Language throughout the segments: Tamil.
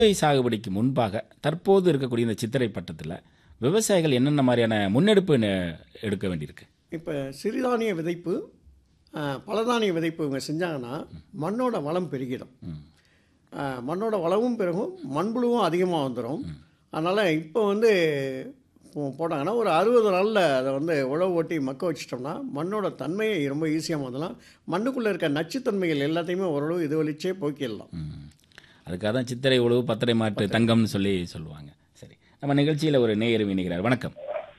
குறுவை சாகுபடிக்கு முன்பாக தற்போது இருக்கக்கூடிய இந்த சித்திரை பட்டத்தில் விவசாயிகள் என்னென்ன மாதிரியான முன்னெடுப்பு எடுக்க வேண்டியிருக்கு? இப்போ சிறுதானிய விதைப்பு, பலதானிய விதைப்பு இவங்க செஞ்சாங்கன்னா மண்ணோட வளம் பெருகிடும். மண்ணோட வளமும் பெருகும், மண்புழுவும் அதிகமாக வந்துடும். அதனால் இப்போ போட்டாங்கன்னா ஒரு 60 நாளில் அதை உழவு ஓட்டி மக்க வச்சிட்டோம்னா மண்ணோட தன்மையை ரொம்ப ஈஸியாக மாற்றலாம். மண்ணுக்குள்ளே இருக்க நச்சுத்தன்மைகள் எல்லாத்தையுமே ஓரளவு இது வலிச்சே போக்கிடலாம். அதுக்காக தான் சித்திரை உழவு பத்தரை மாட்டு தங்கம்னு சொல்லுவாங்க. சரி, நம்ம நிகழ்ச்சியில் ஒரு நேயர் இணைகிறார். வணக்கம்.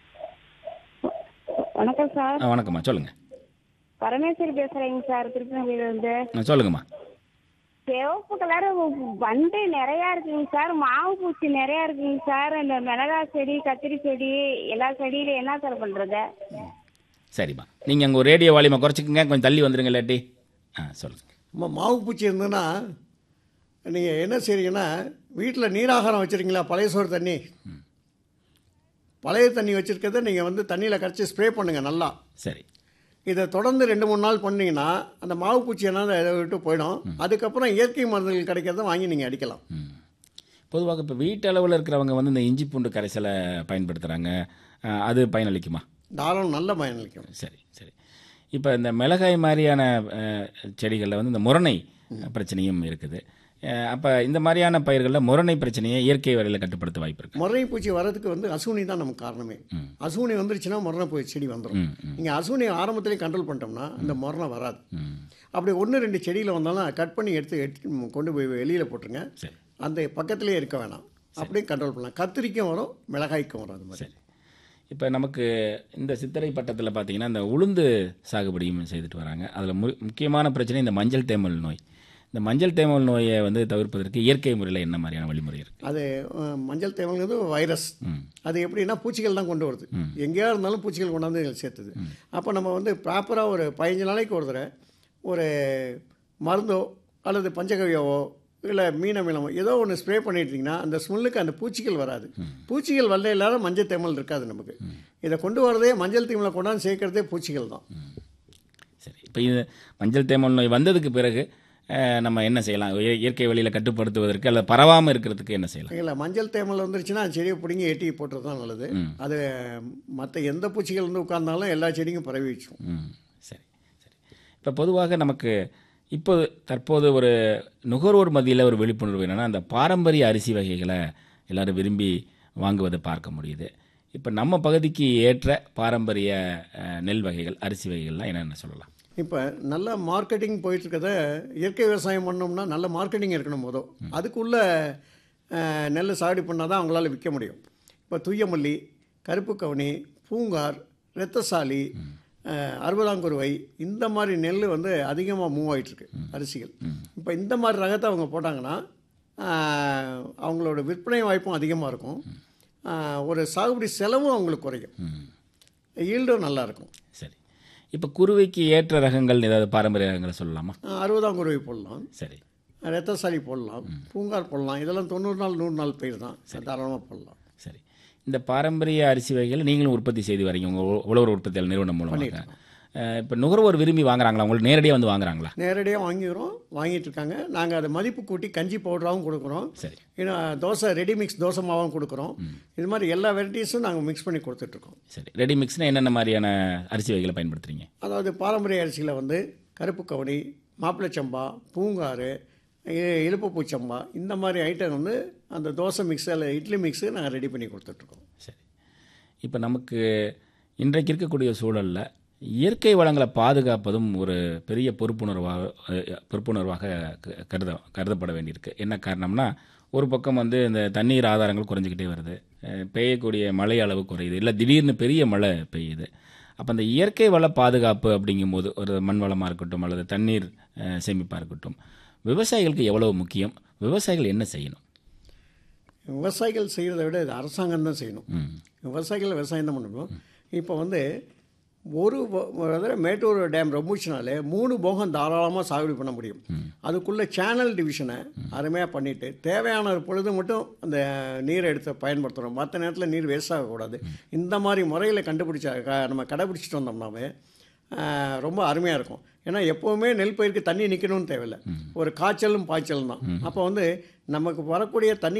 வணக்கம் சார். வணக்கம்மா, சொல்லுங்கள். பரமேஸ்வரி பேசுகிறேங்க சார், திருப்பதியிலிருந்து. சொல்லுங்கம்மா. சிவப்பு கலர் வண்டு நிறையா இருக்குங்க சார், மாவு பூச்சி நிறையா இருக்குங்க சார். இந்த மிளகாய் செடி, கத்திரி செடி, எல்லா செடியில என்ன சார் பண்ணுறது? சரிம்மா, நீங்கள் அங்கே ஒரு ரேடியோ வால்யூமை குறைச்சிக்கங்க, கொஞ்சம் தள்ளி வந்துடுங்க இல்லாட்டி. சொல்லுங்கள். மாவு பூச்சி இருந்ததுன்னா நீங்கள் என்ன செய்றீங்கன்னா, வீட்டில் நீராகாரம் வச்சுருக்கீங்களா? பழைய சோறு தண்ணி, பழைய தண்ணி வச்சுருக்கிறத நீங்கள் தண்ணியில் கரைச்சி ஸ்ப்ரே பண்ணுங்கள் நல்லா. சரி, இதை தொடர்ந்து 2-3 நாள் பண்ணிங்கன்னா அந்த மாவு பூச்சி என்ன இதை விட்டு போயிடும். அதுக்கப்புறம் இயற்கை மருந்துகள் கிடைக்கிறத வாங்கி நீங்கள் அடிக்கலாம். பொதுவாக இப்போ வீட்டு அளவில் இருக்கிறவங்க இந்த இஞ்சி பூண்டு கரைசலை பயன்படுத்துகிறாங்க, அது பயனளிக்குமா? தாராளம் நல்ல பயனளிக்கும். சரி சரி. இப்போ இந்த மிளகாய் மாதிரியான செடிகளில் இந்த முரணை பிரச்சனையும் இருக்குது. அப்போ இந்த மாதிரியான பயிர்களில் முரணை பிரச்சனையை இயற்கை வரையில் கட்டுப்படுத்த வாய்ப்பு இருக்குது. முரணை பூச்சி வர்றதுக்கு அசுவினி தான் நமக்கு காரணமே. அசுவினி வந்துருச்சுன்னா முரணை பூச்சி செடி வந்துடும். நீங்கள் அசுவினி ஆரம்பத்திலே கண்ட்ரோல் பண்ணிட்டோம்னா இந்த முரணை வராது. அப்படி 1-2 செடியில் வந்தாலும் கட் பண்ணி எடுத்து கொண்டு போய் வெளியில் போட்டுருங்க. அந்த பக்கத்துலேயே இருக்க வேணாம். அப்படியே கண்ட்ரோல் பண்ணலாம். கத்திரிக்கும் வரும், மிளகாய்க்கும் வரும். அது மாதிரி. சரி. இப்போ நமக்கு இந்த சித்திரை பட்டத்தில் பார்த்தீங்கன்னா இந்த உளுந்து சாகுபடியும் செய்துட்டு வராங்க. அதில் முக்கியமான பிரச்சனை இந்த மஞ்சள் தேமல் நோய். இந்த மஞ்சள் தேமல் நோயை தவிர்ப்பதற்கு இயற்கை முறையில் என்ன மாதிரியான வழிமுறை இருக்குது? அது மஞ்சள் தேமல்ங்கிறது வைரஸ். அது எப்படின்னா பூச்சிகள் தான் கொண்டு வருது. எங்கேயா இருந்தாலும் பூச்சிகள் கொண்டாந்து சேர்த்துது. அப்போ நம்ம ப்ராப்பராக ஒரு 15 நாளைக்கு ஒரு தடவை ஒரு மருந்தோ அல்லது பஞ்சகவியாவோ இல்லை மீனமிலமோ ஏதோ ஒன்று ஸ்ப்ரே பண்ணிட்டீங்கன்னா அந்த ஸ்மெல்லுக்கு அந்த பூச்சிகள் வராது. பூச்சிகள் வரல இல்லாத மஞ்சள் தேமல் இருக்காது நமக்கு. இதை கொண்டு வரதே மஞ்சள் தேமலை கொண்டாந்து சேர்க்கறதே பூச்சிகள் தான். சரி, இப்போ இது மஞ்சள் தேமல் நோய் வந்ததுக்கு பிறகு நம்ம என்ன செய்யலாம்? இயற்கை வழியில் கட்டுப்படுத்துவதற்கு அல்லது பரவாமல் இருக்கிறதுக்கு என்ன செய்யலாம்? இல்லை, மஞ்சள் தேமல் வந்துருச்சுன்னா அந்த செடியை பிடிங்கி எட்டி போட்டுறது தான் நல்லது. அது மற்ற எந்த பூச்சிகள் உட்கார்ந்தாலும் எல்லா செடியும் பரவி வச்சும். சரி சரி. இப்போ பொதுவாக நமக்கு தற்போது ஒரு நுகர்வோர் மத்தியில் ஒரு விழிப்புணர்வு என்னென்னா, அந்த பாரம்பரிய அரிசி வகைகளை எல்லோரும் விரும்பி வாங்குவதை பார்க்க முடியுது. இப்போ நம்ம பகுதிக்கு ஏற்ற பாரம்பரிய நெல் வகைகள், அரிசி வகைகள்லாம் என்னென்ன சொல்லலாம்? இப்போ நல்ல மார்க்கெட்டிங் போயிட்டுருக்கத இயற்கை விவசாயம் பண்ணோம்னா நல்ல மார்க்கெட்டிங் இருக்கணும். போதும் அதுக்குள்ளே நெல் சாகுடி பண்ணால் தான் அவங்களால விற்க முடியும். இப்போ துய்யமல்லி, கருப்பு கவுனி, பூங்கார், இரத்தசாலி, 60ஆங்குருவை இந்த மாதிரி நெல் அதிகமாக மூவ் ஆகிட்டுருக்கு அரிசிகள். இப்போ இந்த மாதிரி ரகத்தை அவங்க போட்டாங்கன்னா அவங்களோட விற்பனை வாய்ப்பும் அதிகமாக இருக்கும். ஒரு சாகுபடி செலவும் அவங்களுக்கு குறையும், ஈல்டும் நல்லாயிருக்கும். சரி, இப்போ குருவைக்கு ஏற்ற ரகங்கள் ஏதாவது பாரம்பரிய ரகங்களை சொல்லலாமா? 60ஆங்குருவை போடலாம். சரி. இரத்தசாலி போடலாம், பூங்கார் போடலாம். இதெல்லாம் 90 நாள் 100 நாள் பயிர் தான், தாராளமாக போடலாம். சரி, இந்த பாரம்பரிய அரிசி வகைகள் நீங்களும் உற்பத்தி செய்து வரீங்க உங்கள் உழவர் உற்பத்தியாளர் நிறுவனம் மூலமாக. இப்போ நுகர்வோர் விரும்பி வாங்குறாங்களா? உங்களுக்கு நேரடியாக வாங்குறாங்களா? நேரடியாக வாங்கிட்டு இருக்காங்க. நாங்கள் அதை மதிப்பு கூட்டி கஞ்சி பவுடராகவும் கொடுக்குறோம். சரி. இன்னும் தோசை ரெடி மிக்ஸ் தோசை மாவும் கொடுக்குறோம். இது மாதிரி எல்லா வெரைட்டிஸும் நாங்கள் மிக்ஸ் பண்ணி கொடுத்துட்ருக்கோம். சரி, ரெடி மிக்ஸ்னால் என்னென்ன மாதிரியான அரிசி வகைகளை பயன்படுத்துகிறீங்க? அதாவது பாரம்பரிய அரிசியில் கருப்பு கவுனி, மாப்பிள்ளைச்சம்பா, பூங்காறு, இழுப்புப்பூச்சம்பா இந்த மாதிரி ஐட்டம் அந்த தோசை மிக்ஸ் அல்ல இட்லி மிக்ஸு நாங்கள் ரெடி பண்ணி கொடுத்துட்ருக்கோம். சரி, இப்போ நமக்கு இன்றைக்கு இருக்கக்கூடிய சூழலில் இயற்கை வளங்களை பாதுகாப்பதும் ஒரு பெரிய பொறுப்புணர்வாக கருதப்பட வேண்டியிருக்கு. என்ன காரணம்னா, ஒரு பக்கம் இந்த தண்ணீர் ஆதாரங்கள் குறைஞ்சிக்கிட்டே வருது, பெய்யக்கூடிய மழை அளவு குறையுது, இல்லை திடீர்னு பெரிய மழை பெய்யுது. அப்போ அந்த இயற்கை வள பாதுகாப்பு அப்படிங்கும்போது ஒரு மண் வளமாக இருக்கட்டும் அல்லது தண்ணீர் சேமிப்பாக இருக்கட்டும், விவசாயிகளுக்கு எவ்வளவு முக்கியம்? விவசாயிகள் என்ன செய்யணும்? விவசாயிகள் செய்கிறத விட இது அரசாங்கம் தான் செய்யணும். விவசாயிகள் விவசாயம் தான் பண்ணணும். இப்போ ஒரு மேட்டூர் டேம் ரொம்புச்சுனாலே 3 போகம் தாராளமாக சாகுபடி பண்ண முடியும். அதுக்குள்ளே சேனல் டிவிஷனை அருமையாக பண்ணிவிட்டு தேவையான பொழுது மட்டும் அந்த நீரை எடுத்து பயன்படுத்தணும். மற்ற நேரத்தில் நீர் வேஸ்ட் ஆகக்கூடாது. இந்த மாதிரி முறையில் நம்ம கடைபிடிச்சிட்டு வந்தோம்னாவே ரொம்ப அருமையாக இருக்கும். ஏன்னா எப்போவுமே நெல் பயிருக்கு தண்ணி நிற்கணும்னு தேவையில்லை, ஒரு காய்ச்சலும் பாய்ச்சலும் தான். அப்போ வந்து நமக்கு வரக்கூடிய தண்ணி